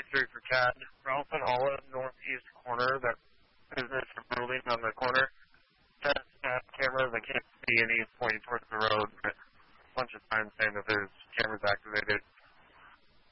3 for Chad. Ralph and Olive, northeast corner, that business building on the corner. Chad snap cameras, I can't see any pointing towards the road, but a bunch of times saying that there's cameras activated.